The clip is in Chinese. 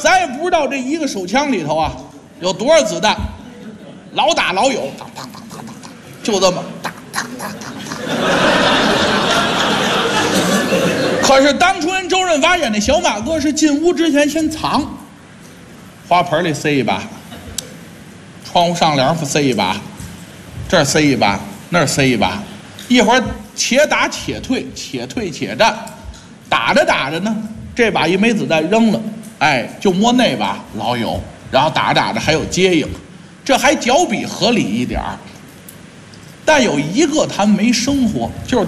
咱也不知道这一个手枪里头啊有多少子弹，老打老有，当当当当当，就这么当当当当。可是当初人周润发演那小马哥是进屋之前先藏，花盆里塞一把，窗户上梁塞一把，这儿塞一把，那儿塞一把，一会儿且打且退，且退且战，打着打着呢，这把一枚子弹扔了，哎，就摸那把老有，然后打着打着还有接应，这还较比合理一点儿。但有一个他没生活，就是